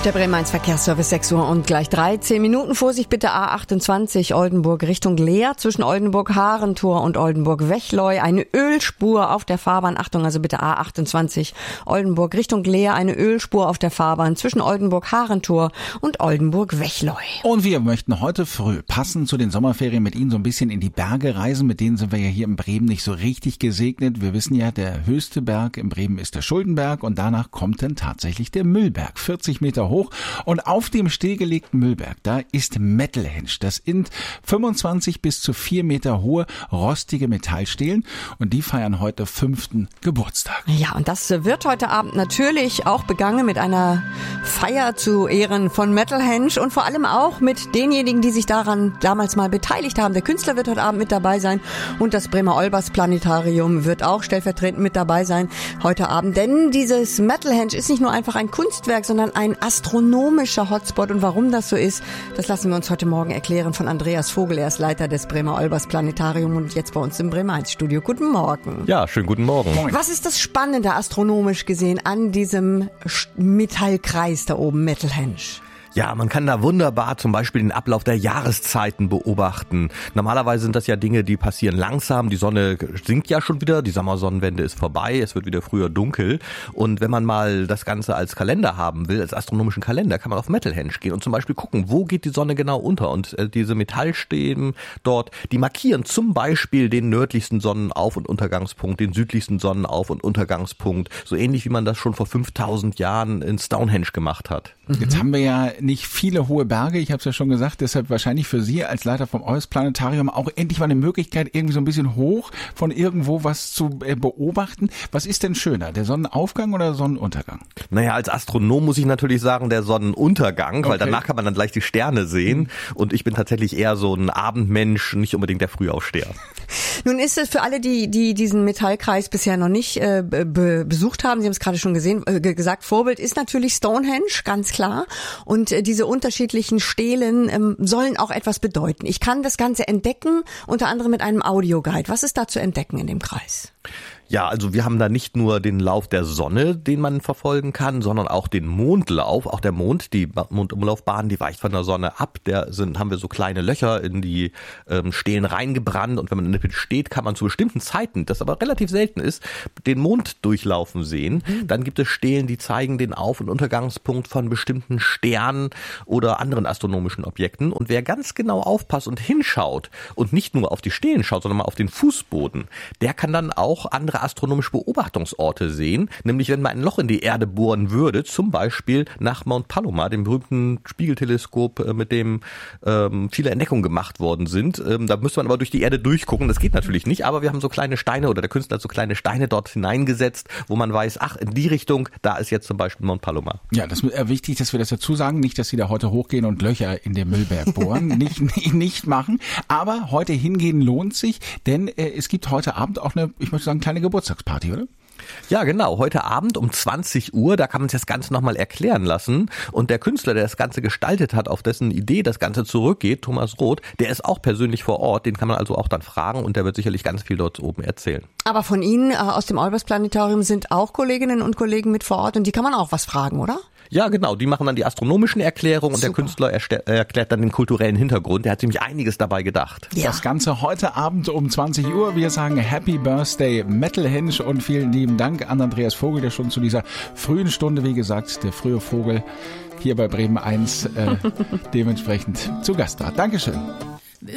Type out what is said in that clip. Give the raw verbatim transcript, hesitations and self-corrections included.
Der Bremen eins Verkehrsservice, sechs Uhr und gleich dreizehn Minuten. Vorsicht bitte A achtundzwanzig Oldenburg Richtung Leer zwischen Oldenburg-Harentor und Oldenburg-Wechleu. Eine Ölspur auf der Fahrbahn. Achtung, also bitte A achtundzwanzig Oldenburg Richtung Leer. Eine Ölspur auf der Fahrbahn zwischen Oldenburg-Harentor und Oldenburg-Wechleu. Und wir möchten heute früh, passend zu den Sommerferien, mit Ihnen so ein bisschen in die Berge reisen. Mit denen sind wir ja hier in Bremen nicht so richtig gesegnet. Wir wissen ja, der höchste Berg in Bremen ist der Schuldenberg und danach kommt dann tatsächlich der Müllberg. vierzig Meter hoch. Und auf dem stillgelegten Müllberg, da ist Mettelhensch. Das sind fünfundzwanzig bis zu vier Meter hohe, rostige Metallstelen. Und die feiern heute fünften Geburtstag. Ja, und das wird heute Abend natürlich auch begangen mit einer Feier zu Ehren von Mettelhensch und vor allem auch mit denjenigen, die sich daran damals mal beteiligt haben. Der Künstler wird heute Abend mit dabei sein und das Bremer Olbers-Planetarium wird auch stellvertretend mit dabei sein heute Abend. Denn dieses Mettelhensch ist nicht nur einfach ein Kunstwerk, sondern ein astronomischer Hotspot. Und warum das so ist, das lassen wir uns heute Morgen erklären von Andreas Vogel. Er ist Leiter des Bremer Olbers-Planetarium und jetzt bei uns im Bremer eins Studio. Guten Morgen. Ja, schönen guten Morgen. Moin. Was ist das Spannende astronomisch gesehen an diesem Metallkreis da oben, Mettelhensch? Ja, man kann da wunderbar zum Beispiel den Ablauf der Jahreszeiten beobachten. Normalerweise sind das ja Dinge, die passieren langsam. Die Sonne sinkt ja schon wieder, die Sommersonnenwende ist vorbei, es wird wieder früher dunkel. Und wenn man mal das Ganze als Kalender haben will, als astronomischen Kalender, kann man auf Mettelhensch gehen und zum Beispiel gucken, wo geht die Sonne genau unter. Und äh, diese Metallstäben dort, die markieren zum Beispiel den nördlichsten Sonnenauf- und Untergangspunkt, den südlichsten Sonnenauf- und Untergangspunkt. So ähnlich wie man das schon vor fünftausend Jahren in Stonehenge gemacht hat. Jetzt haben wir ja nicht viele hohe Berge, ich habe es ja schon gesagt, deshalb wahrscheinlich für Sie als Leiter vom Olbers-Planetarium auch endlich mal eine Möglichkeit, irgendwie so ein bisschen hoch von irgendwo was zu äh, beobachten. Was ist denn schöner, der Sonnenaufgang oder der Sonnenuntergang? Naja, als Astronom muss ich natürlich sagen, der Sonnenuntergang, weil Okay. danach kann man dann gleich die Sterne sehen. Mhm. Und ich bin tatsächlich eher so ein Abendmensch, nicht unbedingt der Frühaufsteher. Nun ist es für alle, die die diesen Metallkreis bisher noch nicht äh, be- besucht haben, Sie haben es gerade schon gesehen, äh, gesagt, Vorbild ist natürlich Stonehenge, ganz klar. Und äh, diese unterschiedlichen Stelen ähm, sollen auch etwas bedeuten. Ich kann das Ganze entdecken, unter anderem mit einem Audioguide. Was ist da zu entdecken in dem Kreis? Ja, also wir haben da nicht nur den Lauf der Sonne, den man verfolgen kann, sondern auch den Mondlauf. Auch der Mond, die Mondumlaufbahn, die weicht von der Sonne ab. Da sind, haben wir so kleine Löcher in die ähm, Stelen reingebrannt. Und wenn man in der Mitte steht, kann man zu bestimmten Zeiten, das aber relativ selten ist, den Mond durchlaufen sehen. Mhm. Dann gibt es Stelen, die zeigen den Auf- und Untergangspunkt von bestimmten Sternen oder anderen astronomischen Objekten. Und wer ganz genau aufpasst und hinschaut und nicht nur auf die Stelen schaut, sondern mal auf den Fußboden, der kann dann auch andere astronomische Beobachtungsorte sehen, nämlich wenn man ein Loch in die Erde bohren würde, zum Beispiel nach Mount Palomar, dem berühmten Spiegelteleskop, mit dem ähm, viele Entdeckungen gemacht worden sind. Ähm, da müsste man aber durch die Erde durchgucken, das geht natürlich nicht, aber wir haben so kleine Steine oder der Künstler hat so kleine Steine dort hineingesetzt, wo man weiß, ach, in die Richtung, da ist jetzt zum Beispiel Mount Palomar. Ja, das ist wichtig, dass wir das dazu sagen, nicht, dass Sie da heute hochgehen und Löcher in den Müllberg bohren, nicht, nicht, nicht machen, aber heute hingehen lohnt sich, denn äh, es gibt heute Abend auch eine, ich möchte sagen, kleine Geburtstagsparty, oder? Ja, genau. Heute Abend um zwanzig Uhr, da kann man sich das Ganze nochmal erklären lassen. Und der Künstler, der das Ganze gestaltet hat, auf dessen Idee das Ganze zurückgeht, Thomas Roth, der ist auch persönlich vor Ort. Den kann man also auch dann fragen und der wird sicherlich ganz viel dort oben erzählen. Aber von Ihnen äh, aus dem Olbers-Planetarium sind auch Kolleginnen und Kollegen mit vor Ort und die kann man auch was fragen, oder? Ja, genau. Die machen dann die astronomischen Erklärungen und Super. der Künstler erste- erklärt dann den kulturellen Hintergrund. Der hat ziemlich einiges dabei gedacht. Ja. Das Ganze heute Abend um zwanzig Uhr. Wir sagen Happy Birthday Mettelhensch und vielen lieben Dank an Andreas Vogel, der schon zu dieser frühen Stunde, wie gesagt, der frühe Vogel hier bei Bremen eins äh, dementsprechend zu Gast war. Dankeschön.